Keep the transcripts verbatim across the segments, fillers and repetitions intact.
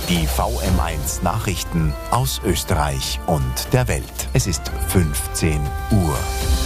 Die V M eins Nachrichten aus Österreich und der Welt. Es ist fünfzehn Uhr.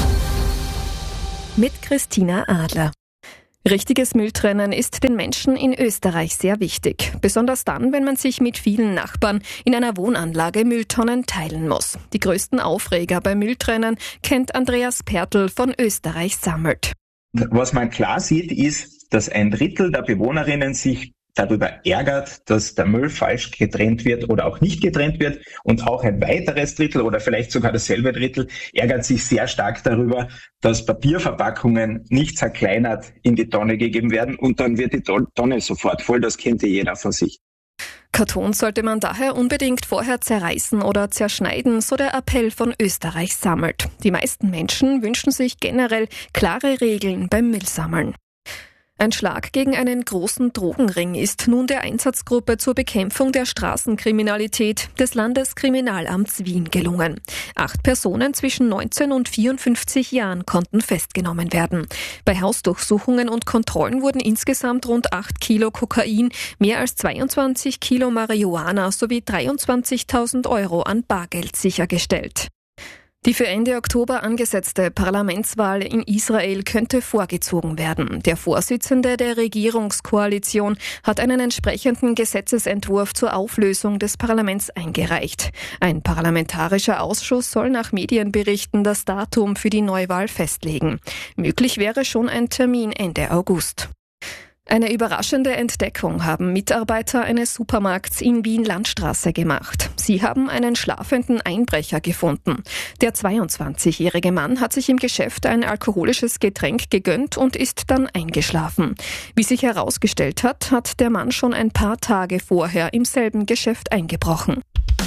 Mit Christina Adler. Richtiges Mülltrennen ist den Menschen in Österreich sehr wichtig. Besonders dann, wenn man sich mit vielen Nachbarn in einer Wohnanlage Mülltonnen teilen muss. Die größten Aufreger beim Mülltrennen kennt Andreas Pertl von Österreich sammelt. Was man klar sieht, ist, dass ein Drittel der Bewohnerinnen sich darüber ärgert, dass der Müll falsch getrennt wird oder auch nicht getrennt wird. Und auch ein weiteres Drittel oder vielleicht sogar dasselbe Drittel ärgert sich sehr stark darüber, dass Papierverpackungen nicht zerkleinert in die Tonne gegeben werden und dann wird die Tonne sofort voll. Das kennt ja jeder von sich. Karton sollte man daher unbedingt vorher zerreißen oder zerschneiden, so der Appell von Österreich sammelt. Die meisten Menschen wünschen sich generell klare Regeln beim Müllsammeln. Ein Schlag gegen einen großen Drogenring ist nun der Einsatzgruppe zur Bekämpfung der Straßenkriminalität des Landeskriminalamts Wien gelungen. Acht Personen zwischen neunzehn und vierundfünfzig Jahren konnten festgenommen werden. Bei Hausdurchsuchungen und Kontrollen wurden insgesamt rund acht Kilo Kokain, mehr als zweiundzwanzig Kilo Marihuana sowie dreiundzwanzigtausend Euro an Bargeld sichergestellt. Die für Ende Oktober angesetzte Parlamentswahl in Israel könnte vorgezogen werden. Der Vorsitzende der Regierungskoalition hat einen entsprechenden Gesetzesentwurf zur Auflösung des Parlaments eingereicht. Ein parlamentarischer Ausschuss soll nach Medienberichten das Datum für die Neuwahl festlegen. Möglich wäre schon ein Termin Ende August. Eine überraschende Entdeckung haben Mitarbeiter eines Supermarkts in Wien-Landstraße gemacht. Sie haben einen schlafenden Einbrecher gefunden. Der zweiundzwanzigjährige Mann hat sich im Geschäft ein alkoholisches Getränk gegönnt und ist dann eingeschlafen. Wie sich herausgestellt hat, hat der Mann schon ein paar Tage vorher im selben Geschäft eingebrochen.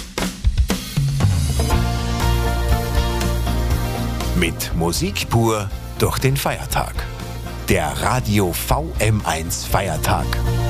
Mit Musik pur durch den Feiertag. Der Radio V M eins Feiertag.